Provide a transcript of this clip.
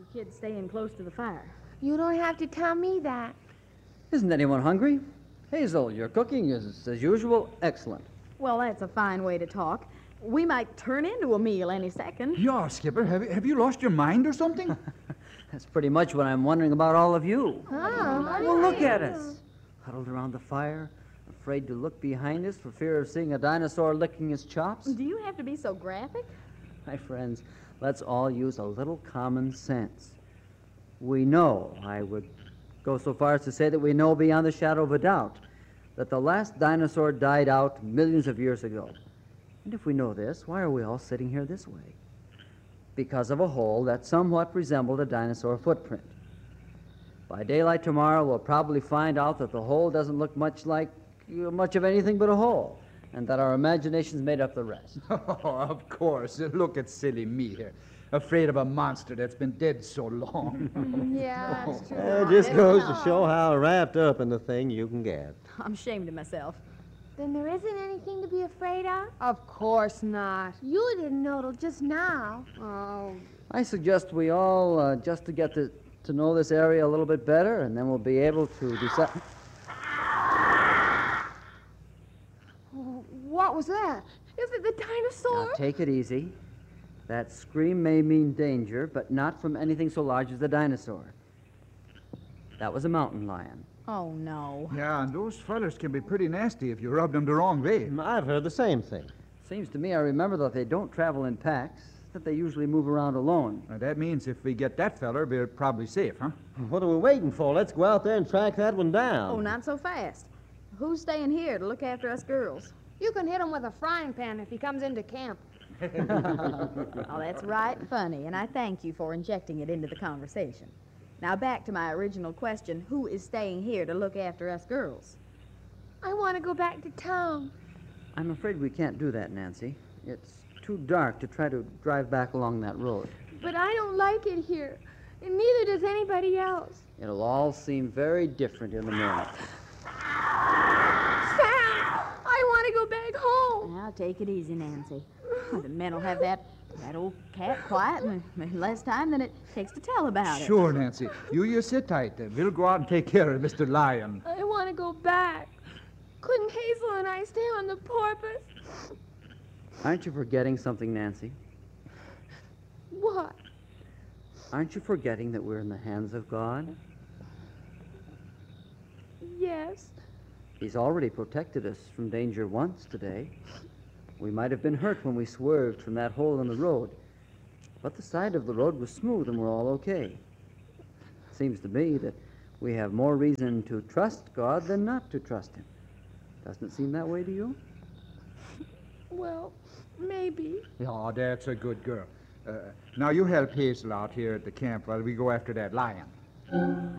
kids staying close to the fire. You don't have to tell me that. Isn't anyone hungry? Hazel, your cooking is, as usual, excellent. Well, that's a fine way to talk. We might turn into a meal any second. Yeah, Skipper, have you lost your mind or something? That's pretty much what I'm wondering about all of you. Oh, Well, look at us. Huddled around the fire, afraid to look behind us for fear of seeing a dinosaur licking his chops. Do you have to be so graphic? My friends, let's all use a little common sense. We know, I would go so far as to say that we know beyond the shadow of a doubt, that the last dinosaur died out millions of years ago. And if we know this, why are we all sitting here this way? Because of a hole that somewhat resembled a dinosaur footprint. By daylight tomorrow, we'll probably find out that the hole doesn't look much like much of anything but a hole, and that our imaginations made up the rest. Oh, of course. Look at silly me here, afraid of a monster that's been dead so long. Yeah, that's true. It just goes to show how wrapped up in the thing you can get. I'm ashamed of myself. Then there isn't anything to be afraid of? Of course not. You didn't know till just now. Oh, I suggest we all, just to get to know this area a little bit better, and then we'll be able to decide... what was that? Is it the dinosaur? Now, take it easy. That scream may mean danger, but not from anything so large as the dinosaur. That was a mountain lion. Oh, no. Yeah, and those fellers can be pretty nasty if you rub them the wrong way. I've heard the same thing. Seems to me I remember that they don't travel in packs, that they usually move around alone. Now, that means if we get that feller, we're probably safe, huh? What are we waiting for? Let's go out there and track that one down. Oh, not so fast. Who's staying here to look after us girls? you can hit him with a frying pan if he comes into camp. Oh, that's right funny, and I thank you for injecting it into the conversation. Now, back to my original question, who is staying here to look after us girls? I want to go back to town. I'm afraid we can't do that, Nancy. It's too dark to try to drive back along that road. But I don't like it here, and neither does anybody else. It'll all seem very different in the morning. Sam, I want to go back home. Now, take it easy, Nancy. The men will have that old cat quiet in less time than it takes to tell about it. Sure, Nancy. You sit tight. We'll go out and take care of Mr. Lion. I want to go back. Couldn't Hazel and I stay on the porpoise? Aren't you forgetting something, Nancy? What? Aren't you forgetting that we're in the hands of God? Yes. He's already protected us from danger once today. We might have been hurt when we swerved from that hole in the road, but the side of the road was smooth and we're all okay. Seems to me that we have more reason to trust God than not to trust him. Doesn't it seem that way to you? Well, maybe. Oh, that's a good girl. Now, you help Hazel out here at the camp while we go after that lion.